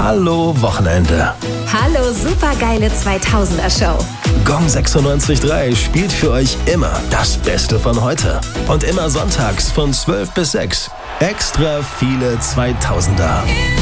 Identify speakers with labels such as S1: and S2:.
S1: Hallo Wochenende.
S2: Hallo supergeile 2000er Show.
S1: Gong 96.3 spielt für euch immer das Beste von heute. Und immer sonntags von 12 bis 6. Extra viele 2000er.